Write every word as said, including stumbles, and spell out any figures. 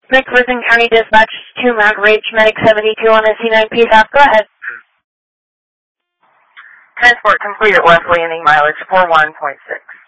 McPherson County Dispatch to Mount Ridge, Medic seventy-two on a C nine P F A F. Go ahead. Transport complete at West Landing, mileage four one point six.